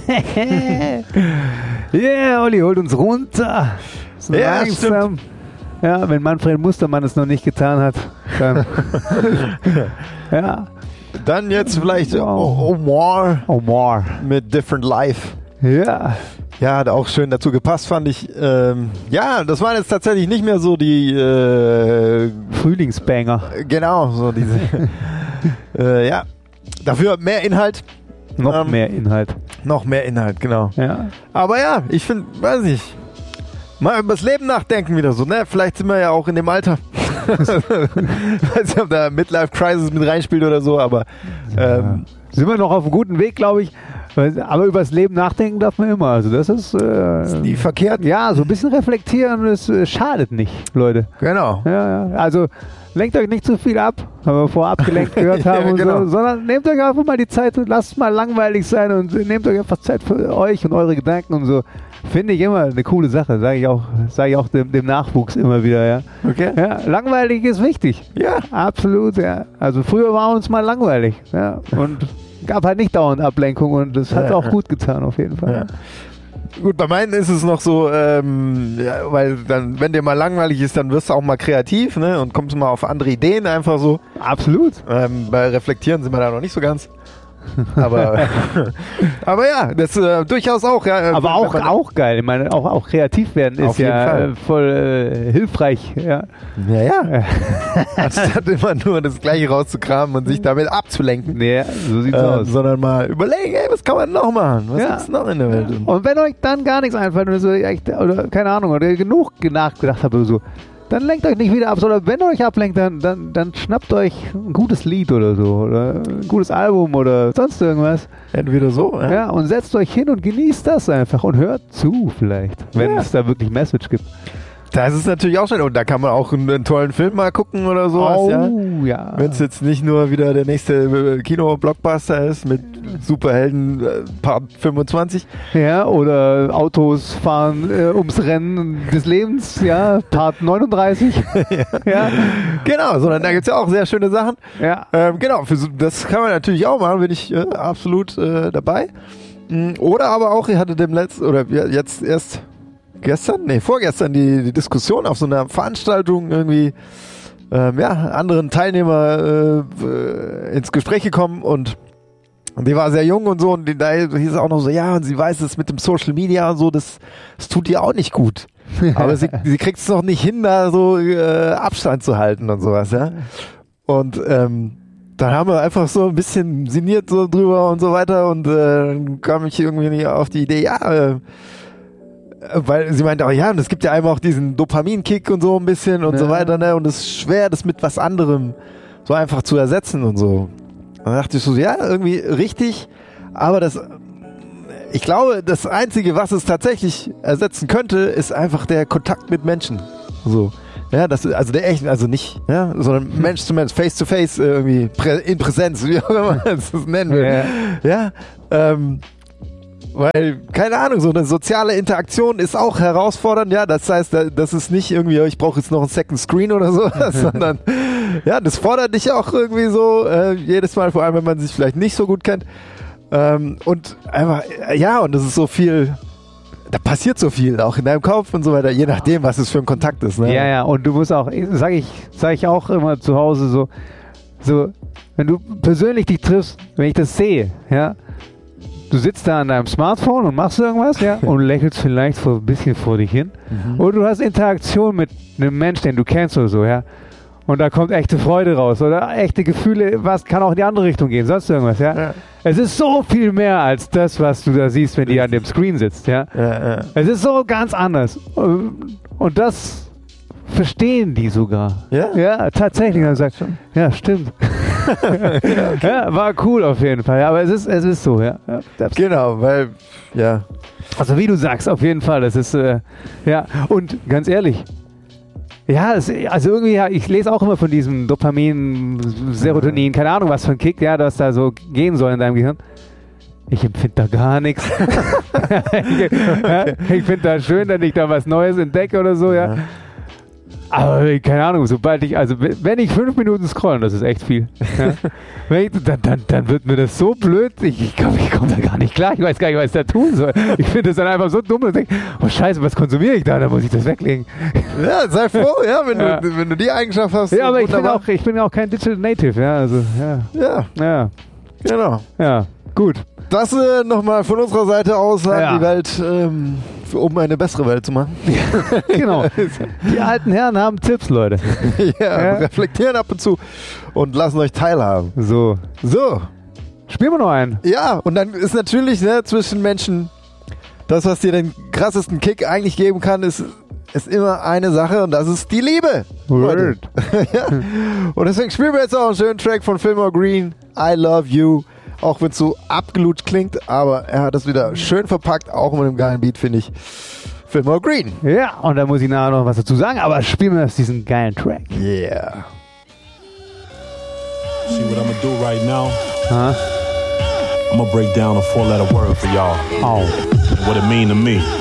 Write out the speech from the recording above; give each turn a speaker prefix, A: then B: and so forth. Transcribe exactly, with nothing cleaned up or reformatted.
A: Yeah, Olli, holt uns runter. So
B: Ja,
A: langsam. Ja, wenn Manfred Mustermann es noch nicht getan hat, dann. Ja.
B: Dann jetzt vielleicht
A: Wow.
B: Omar
A: Omar.
B: mit Different Life.
A: Ja.
B: Ja, hat auch schön dazu gepasst, fand ich. Ähm, ja, das waren jetzt tatsächlich nicht mehr so die äh,
A: Frühlingsbanger.
B: genau, so diese äh, ja. Dafür mehr Inhalt.
A: Noch
B: Ähm,
A: mehr Inhalt.
B: Noch mehr Inhalt, genau.
A: Ja.
B: Aber ja, ich finde, weiß nicht, mal über das Leben nachdenken wieder so, ne? Vielleicht sind wir ja auch in dem Alter. Weiß nicht, ob da Midlife Crisis mit reinspielt oder so, aber ähm,
A: Sind wir noch auf einem guten Weg, glaube ich. Aber über das Leben nachdenken darf man immer. Also das ist, äh,
B: ist nie verkehrt.
A: ja, so ein bisschen reflektieren, das äh, schadet nicht, Leute.
B: Genau.
A: Ja, ja. Also lenkt euch nicht zu viel ab, weil wir vorher abgelenkt gehört
B: Ja,
A: haben und
B: genau.
A: so, sondern nehmt euch einfach mal die Zeit und lasst es mal langweilig sein und nehmt euch einfach Zeit für euch und eure Gedanken und so. Finde ich immer eine coole Sache, sage ich auch, sage ich auch dem, dem Nachwuchs immer wieder, ja.
B: Okay.
A: Ja, langweilig ist wichtig.
B: Ja.
A: Absolut, ja. Also früher war uns mal langweilig, ja. Und gab halt nicht dauernd Ablenkung und das hat
B: Ja,
A: auch
B: ja.
A: gut getan auf jeden Fall.
B: Ja. Gut, bei meinen ist es noch so, ähm, ja, weil dann, wenn dir mal langweilig ist, dann wirst du auch mal kreativ, ne? Und kommst mal auf andere Ideen einfach so.
A: Absolut.
B: Ähm, bei Reflektieren sind wir da noch nicht so ganz. Aber, aber ja, das äh, durchaus auch. Ja,
A: Aber auch,
B: wenn man-
A: auch geil. Ich meine, auch, auch kreativ werden ist
B: Auf jeden
A: ja
B: Fall.
A: äh, voll äh, hilfreich. Ja.
B: Ja, ja. Anstatt immer nur das Gleiche rauszukramen und sich damit abzulenken.
A: Nee, so sieht's
B: Äh,
A: aus.
B: sondern mal überlegen, ey, was kann man noch machen? Was
A: Ja.
B: gibt's noch in der Welt?
A: Und wenn euch dann gar nichts einfällt oder so, echt, oder keine Ahnung, oder ihr genug nachgedacht habt oder so, dann lenkt euch nicht wieder ab, sondern wenn ihr euch ablenkt, dann, dann, dann schnappt euch ein gutes Lied oder so, oder ein gutes Album oder sonst irgendwas.
B: Entweder so, ja.
A: Ja, und setzt euch hin und genießt das einfach und hört zu vielleicht, wenn
B: Ja.
A: es da wirklich Message gibt.
B: Das ist natürlich auch schön. Und da kann man auch einen, einen tollen Film mal gucken oder sowas,
A: Oh,
B: ja.
A: ja.
B: Wenn es jetzt nicht nur wieder der nächste äh, Kino-Blockbuster ist mit Superhelden äh, Part fünfundzwanzig.
A: Ja, oder Autos fahren äh, ums Rennen des Lebens, ja, Part neununddreißig. ja.
B: Genau, sondern da gibt's ja auch sehr schöne Sachen.
A: Ja.
B: Ähm, genau, für so, das kann man natürlich auch machen, bin ich äh, absolut äh, dabei. Mm, Oder aber auch, ihr hattet dem letzten, oder ja, jetzt erst gestern, nee, vorgestern die, die Diskussion auf so einer Veranstaltung irgendwie, ähm, ja, anderen Teilnehmer äh, äh, ins Gespräch gekommen und und die war sehr jung und so und die, da hieß es auch noch so, ja, und sie weiß es mit dem Social Media und so, das, das tut ihr auch nicht gut. Aber sie, sie kriegt es noch nicht hin, da so äh, Abstand zu halten und sowas, ja. Und ähm, dann haben wir einfach so ein bisschen sinniert so drüber und so weiter und äh, dann kam ich irgendwie auf die Idee, ja, äh, weil sie meinte auch, ja, und es gibt ja einem auch diesen Dopaminkick und so ein bisschen und
A: Ja.
B: so weiter, ne, und es ist schwer, das mit was anderem so einfach zu ersetzen und so. Und dann dachte ich so, ja, irgendwie richtig, aber das, ich glaube, das Einzige, was es tatsächlich ersetzen könnte, ist einfach der Kontakt mit Menschen. So. Ja, das, also der echten, also nicht, ja, sondern Mensch zu Mensch, Face to Face, äh, irgendwie prä, in Präsenz, wie auch immer man das nennen will.
A: Ja.
B: Ja, ähm, weil, keine Ahnung, so eine soziale Interaktion ist auch herausfordernd, ja, das heißt, da- das ist nicht irgendwie, ich brauche jetzt noch einen Second Screen oder so, sondern, ja, das fordert dich auch irgendwie so, äh, jedes Mal, vor allem, wenn man sich vielleicht nicht so gut kennt, ähm, und einfach, äh, ja, und das ist so viel, da passiert so viel, auch in deinem Kopf und so weiter, je nachdem, was es für ein Kontakt ist, ne?
A: Ja, ja, und du musst auch, sag ich, sag ich auch immer zu Hause so, so, wenn du persönlich dich triffst, wenn ich das sehe, ja, du sitzt da an deinem Smartphone und machst irgendwas, ja, und lächelst vielleicht so ein bisschen vor dich hin,
B: Mhm.
A: oder du hast Interaktion mit einem Mensch, den du kennst oder so, ja, und da kommt echte Freude raus oder echte Gefühle, was kann auch in die andere Richtung gehen, sonst irgendwas, ja.
B: Ja.
A: Es ist so viel mehr als das, was du da siehst, wenn die an dem Screen sitzt, ja.
B: Ja, ja.
A: Es ist so ganz anders. Und das verstehen die sogar.
B: Ja?
A: Ja, tatsächlich. Ja, sagt, ja stimmt.
B: Ja, okay.
A: Ja, war cool auf jeden Fall. Ja, aber es ist, es ist so, ja. Ja, das-
B: Genau, weil, ja,
A: Also wie du sagst, auf jeden Fall. Das ist, äh, ja. Und ganz ehrlich, ja, das, also irgendwie, ja, ich lese auch immer von diesem Dopamin, Serotonin, keine Ahnung, was für ein Kick, ja, das da so gehen soll in deinem Gehirn. Ich empfinde da gar nichts. ja, ich finde da schön, dass ich da was Neues entdecke oder so, ja. Aber keine Ahnung, sobald ich, also wenn ich fünf Minuten scrollen, das ist echt viel. Ja? Wenn ich, dann, dann, dann wird mir das so blöd, ich, ich komme ich komm da gar nicht klar, ich weiß gar nicht, was ich da tun soll. Ich finde das dann einfach so dumm und denke, oh Scheiße, was konsumiere ich da, dann muss ich das weglegen.
B: Ja, sei froh, ja, wenn,
A: Ja.
B: Du, wenn du die Eigenschaft hast.
A: Ja, aber ich bin,
B: wunderbar.
A: auch, ich bin ja auch kein Digital Native, ja, also, ja,
B: Ja,
A: ja,
B: genau.
A: ja, gut.
B: Das äh, nochmal von unserer Seite aus an
A: Ja.
B: die Welt, ähm, für, um eine bessere Welt zu machen.
A: Genau. Die alten Herren haben Tipps, Leute.
B: ja,
A: Ja.
B: reflektieren ab und zu und lassen euch teilhaben.
A: So,
B: So,
A: spielen wir noch einen.
B: ja, und dann ist natürlich ne, zwischen Menschen das, was dir den krassesten Kick eigentlich geben kann, ist, ist immer eine Sache und das ist die Liebe.
A: Word.
B: ja. Und deswegen spielen wir jetzt auch einen schönen Track von Fillmore Green, I Love You. Auch wenn es so abgelutscht klingt, aber er hat das wieder schön verpackt, auch mit einem geilen Beat, finde ich. Fillmore Green.
A: Ja, und da muss ich nachher noch was dazu sagen, aber spielen wir erst diesen geilen Track.
B: Yeah.
C: See what I'm gonna do right now?
A: Huh?
C: I'm gonna break down a four-letter word for y'all.
A: Oh.
C: What it mean to me.